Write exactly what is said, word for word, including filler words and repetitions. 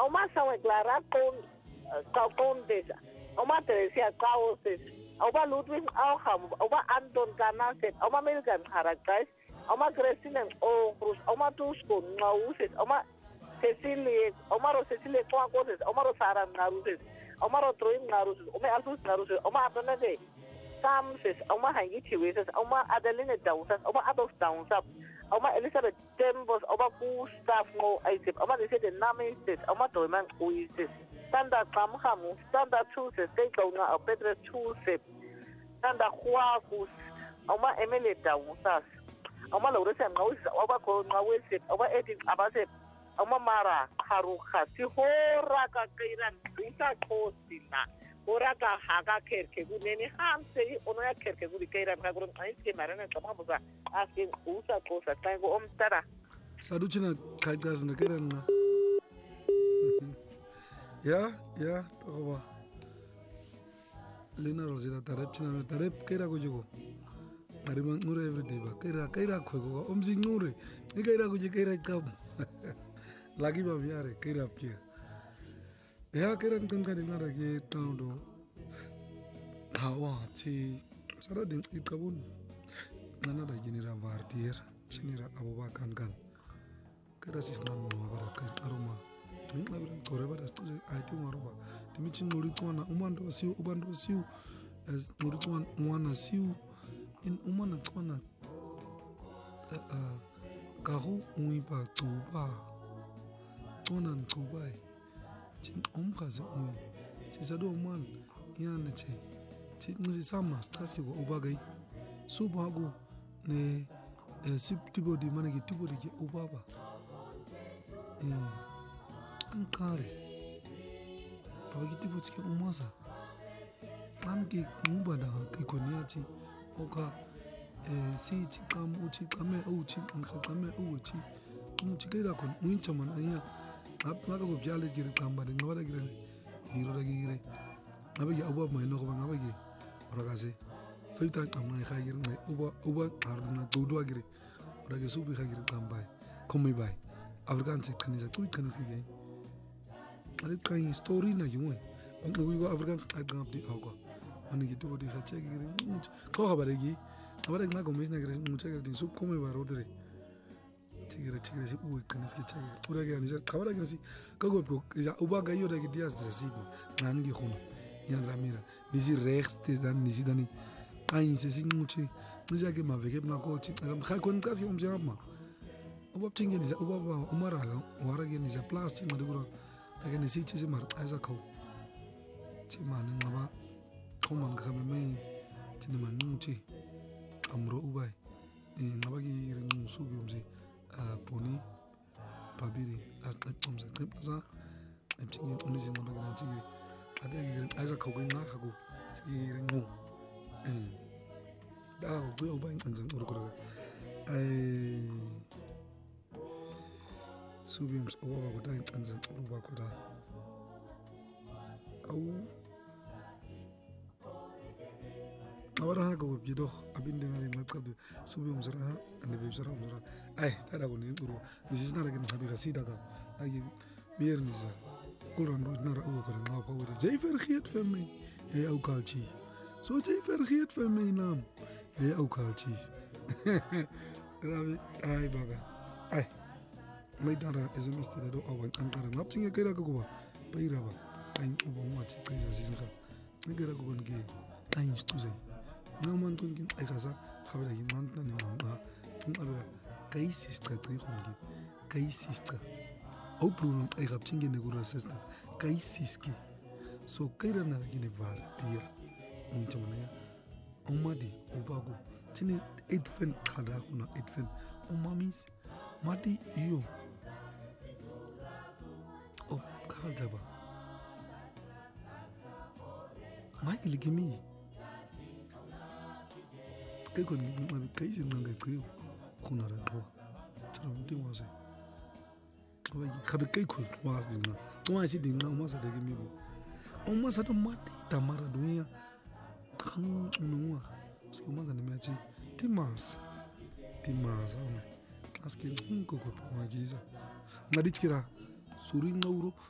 Oma sawe clara con con desa. Oma Teresia Causes. Oma Ludwig Auham. Oma Anton Ganaset. Oma Milgan Haragais. Oma Christine Ogrus. Oma Tusko Nauses. Oma Cecilia. Oma Cecilia Quacoses. Oma Saran Naruses. Oma Troin Naruses. Oma Altus Naruses. Oma Abonade. Sam says, Oma Hangiti Wases. Oma Adeline Downsas. Oma Adolf Downsap. Oma Elizabeth Tembos, Oma Gustav Mo Isip, Oma they say the name says, Oma Toyman Uisis, Standard Kamhamu, Standard Chooses, they don't know, Pedro Chooses, Standard Huagus, Oma Emily Downsas, Oma Lorisa Nois, Oma Konawisit, Oma Edith Abasip, Oma Mara, Haruka, Tihoraka Kairan, Rita Kostina. Oraka haga kerke guneni hamse onoya kerke guri kaira ngaguru aiske marana kama buza asking usa kosa tango omtara saduchina kaitaz nakera nga ya ya toba lena rozida tarep china tarep kaira ko jogo arima ngure everyday ba kaira kaira ko ko omzi ngure ni kaira ko je kaira kab lagi ba biare kaira pia ya keran kan kan na rage taudo hawa ti sara din ikabun nana da ginira vartier chinira abubakan kan kada sis nan no bara kai aroma nin abran kore bara stu ai ti maroba timi chin nuri twana umando siu ubando siu as nuri twana mwana siu in umana twana a kahu uipa tuba twana tubai tin omkhaze uyi tisado man yana che tin ngisama stress ko ubagai subago ne siptibo di managi tibo di ubaba eh ankare bagi tibo tike umasa anke ngubada kikoniati oka eh si tikam uchi kame uchi nkame uchi mchikira kon wincha man aya apaka ko byale gire kamba de ngabala gire hiro da gire abege abu mai no ko ngabege oragase feita kamna kha gire ngai uba uba haruna dodo gire orage subi kha gire kamba komi bai african se kanisa tu kanisa ge ale kai story na yumwe ngi go african style gam di ago ani gitu bodi kha che gire ko khabare gi abare ngago mes na gire mucha gire sub komi bai rodre tigre tigre si uwe kanis ke chege ura ga ni sa khabara ga si kago ko ya uba ga yo da ke dias dresibo nan gi khuna ya ramira ni si rechte dan ni si dani ai se si muche ni sa ke ma veke na ko ti kha kon ka si umse ma uba tinge ni sa uba ba umara ga wara ge ni sa plastic ma de gura ga ni si ti si mar aiza ko ti ma ni ngaba khoman ga me me ti ni ma muche amro uba e ngaba gi ri musubi umse poni babiri atlep pomza tripza emtinge unizi ngaba garanti ade ngire aiza khawge nga khago ngire ngo eh da go yo ba inza ngurukura ai subiums oba ba da inza uruba koda au awara ha go bido abinde na ngakadu subiums ra ane bibsara umra ai tada ko ni uru misis na ragin habira sida ka ai mir nisa kuran ro na ra o ko na ko ri jay vergeet van my hey ou kalchi so jay vergeet van my naam hey ou kalchi ravi ai baga ai mai dara is a mister do awan ankara naptinge kera ko ba bayira ba ai ubo mati kaisa sisinga ngera ko ngi ai stuze naman tun kin ai kaza khabala yin man na ni ma ngabela kai sistra tri khongi kai sistra au plunum ai raptinge ne gura sesta kai siski so kaira na gine var dir muito mania omadi obago tini edfen khada khuna edfen omamis mati yo o khaldaba Michael gimi kai kon ngi kai sin ngai kai khuna ra ro tram di wase wa khabe kai khul was dinna wa si dinna ma sa de gimi bo o ma sa to mati tamara dunia kan unwa ski ma sa ne me chi timas timas ana aski ko ko ma jiza ngadi tira suri ngawro